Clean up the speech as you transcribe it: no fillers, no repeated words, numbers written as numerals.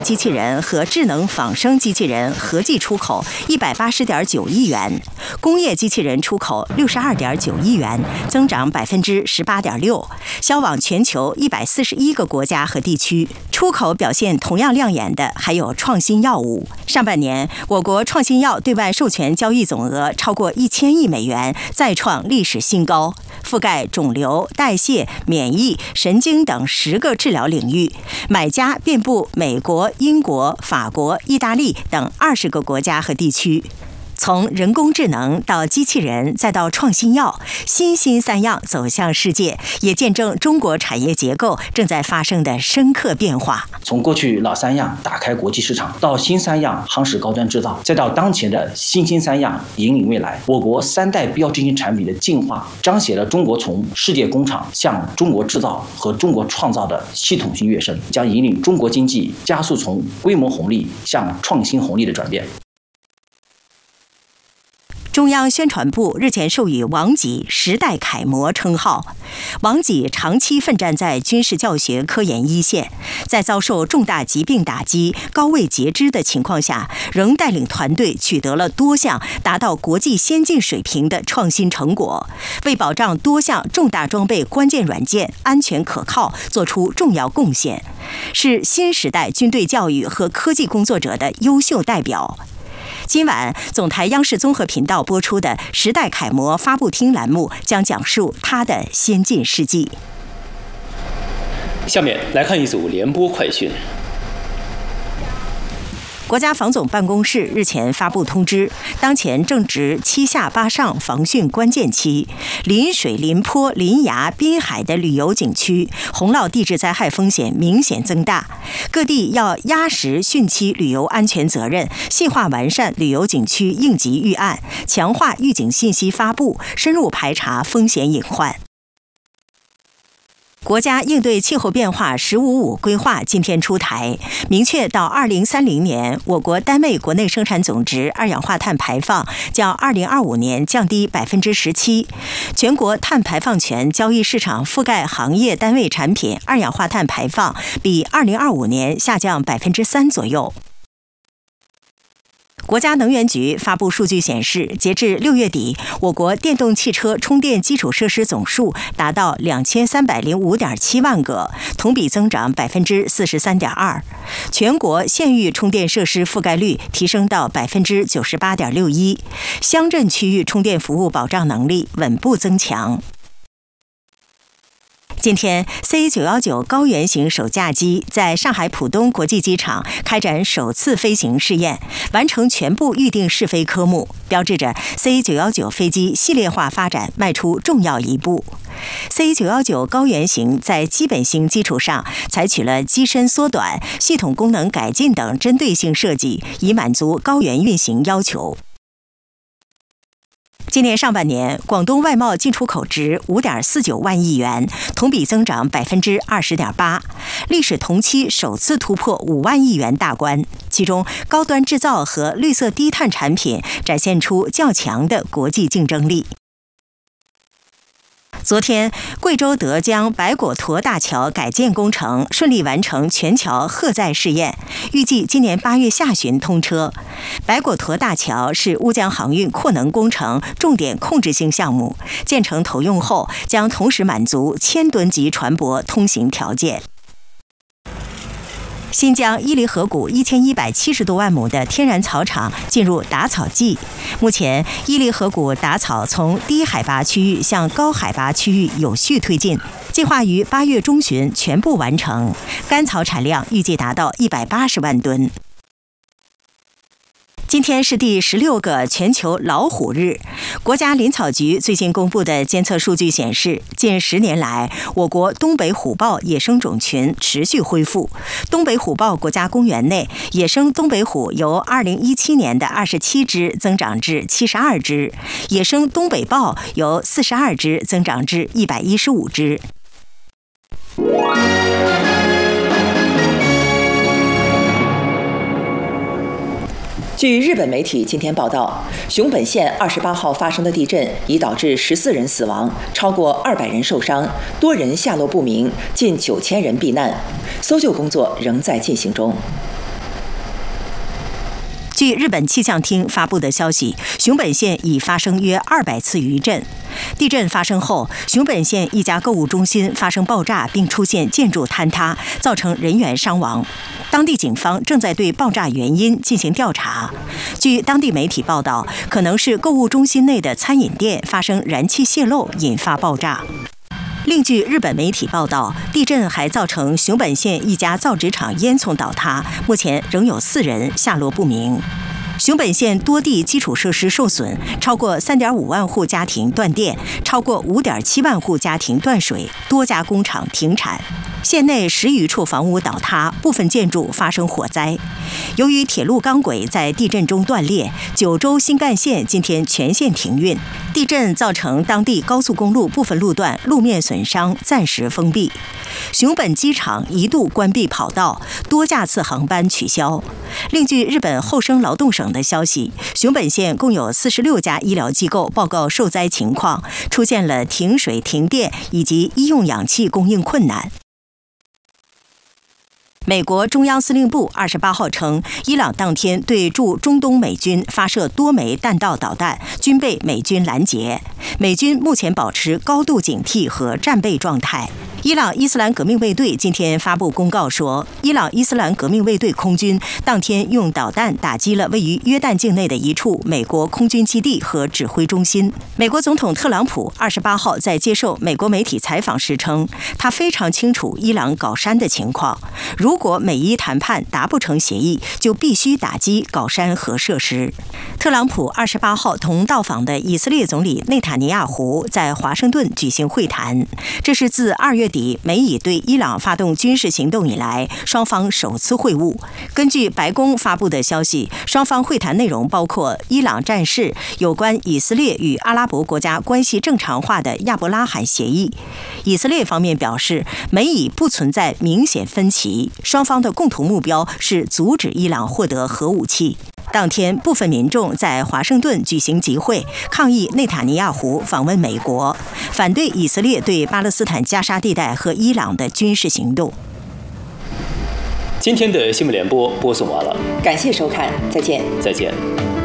机器人和智能仿生机器人合计出口180.9亿元，工业机器人出口62.9亿元，增长18.6%，销往全球141个国家和地区。出口表现同样亮眼的还有创新药物。上半年，我国创新药对外授权交易总额超过1000亿美元，再创历史新高，覆盖肿瘤、代谢、免疫、神经等10个治疗领域，买家遍布美国、英国、法国、意大利等20个国家和地区。从人工智能到机器人，再到创新药，新三样走向世界，也见证中国产业结构正在发生的深刻变化。 从过去老3样打开国际市场，到新3样夯实高端制造，再到当前的新3样引领未来，我国3代标志性产品的进化，彰显了中国从世界工厂向中国制造和中国创造的系统性跃升，将引领中国经济加速从规模红利向创新红利的转变。 中央宣传部日前授予王给时代楷模称号。王给长期奋战在军事教学科研一线，在遭受重大疾病打击、高位截肢的情况下，仍带领团队取得了多项达到国际先进水平的创新成果，为保障多项重大装备关键软件安全可靠做出重要贡献，是新时代军队教育和科技工作者的优秀代表。今晚，总台央视综合频道播出的《时代楷模》发布厅栏目将讲述他的先进事迹。 下面来看一组联播快讯。 国家防总办公室日前发布通知，当前正值7下8上防汛关键期，临水、临坡、临崖、滨海的旅游景区洪涝地质灾害风险明显增大，各地要压实汛期旅游安全责任，细化完善旅游景区应急预案，强化预警信息发布，深入排查风险隐患。国家应对气候变化“十五五”规划今天出台，明确到2030年，我国单位国内生产总值二氧化碳排放较2025年降低17%，全国碳排放权交易市场覆盖行业单位产品二氧化碳排放比2025年下降3%左右。国家能源局发布数据显示，截至6月底，我国电动汽车充电基础设施总数达到2305.7万个，同比增长43.2%。全国县域充电设施覆盖率提升到98.61%，乡镇区域充电服务保障能力稳步增强。今天 ，C919 高原型首架机在上海浦东国际机场开展首次飞行试验，完成全部预定试飞科目，标志着 C919 飞机系列化发展迈出重要一步。C919 高原型在基本型基础上采取了机身缩短、系统功能改进等针对性设计，以满足高原运行要求。今年上半年，广东外贸进出口值5.49万亿元，同比增长20.8%，历史同期首次突破5万亿元大关。其中，高端制造和绿色低碳产品展现出较强的国际竞争力。昨天，贵州德江白果沱大桥改建工程顺利完成全桥荷载试验，预计今年8月下旬通车。白果沱大桥是乌江航运扩能工程重点控制性项目，建成投用后将同时满足1000吨级船舶通行条件。新疆伊犁河谷1170多万亩的天然草场进入打草季，目前伊犁河谷打草从低海拔区域向高海拔区域有序推进，计划于8月中旬全部完成，干草产量预计达到180万吨。今天是第16个全球老虎日。国家林草局最新公布的监测数据显示，近10年来，我国东北虎豹野生种群持续恢复。东北虎豹国家公园内，野生东北虎由2017年的27只增长至72只，野生东北豹由42只增长至115只。 据日本媒体今天报道，熊本县28号发生的地震已导致14人死亡，超过200人受伤，多人下落不明，近9000人避难，搜救工作仍在进行中。 据日本气象厅发布的消息，熊本县已发生约200次余震。地震发生后，熊本县一家购物中心发生爆炸，并出现建筑坍塌，造成人员伤亡。当地警方正在对爆炸原因进行调查。据当地媒体报道，可能是购物中心内的餐饮店发生燃气泄漏，引发爆炸。另据日本媒体报道，地震还造成熊本县一家造纸厂烟囱倒塌，目前仍有4人下落不明。熊本县多地基础设施受损，超过3.5万户家庭断电，超过5.7万户家庭断水，多家工厂停产。县内10余处房屋倒塌，部分建筑发生火灾。由于铁路钢轨在地震中断裂，九州新干线今天全线停运。地震造成当地高速公路部分路段路面损伤，暂时封闭。熊本机场一度关闭跑道，多架次航班取消。另据日本厚生劳动省的消息，熊本县共有46家医疗机构报告受灾情况，出现了停水、停电以及医用氧气供应困难。美国中央司令部28号称，伊朗当天对驻中东美军发射多枚弹道导弹，均被美军拦截。美军目前保持高度警惕和战备状态。伊朗伊斯兰革命卫队今天发布公告说，伊朗伊斯兰革命卫队空军当天用导弹打击了位于约旦境内的一处美国空军基地和指挥中心。美国总统特朗普28号在接受美国媒体采访时称，他非常清楚伊朗搞山的情况，如果美伊谈判达不成协议，就必须打击搞山核设施。特朗普28号同到访的以色列总理内塔尼亚胡在华盛顿举行会谈，这是自2月底美以对伊朗发动军事行动以来，双方首次会晤。根据白宫发布的消息，双方会谈内容包括伊朗战事、有关以色列与阿拉伯国家关系正常化的亚伯拉罕协议。以色列方面表示，美以不存在明显分歧，双方的共同目标是阻止伊朗获得核武器。当天，部分民众在华盛顿举行集会，抗议内塔尼亚胡访问美国，反对以色列对巴勒斯坦加沙地带和伊朗的军事行动。 今天的新闻联播播送完了， 感谢收看，再见。 再见。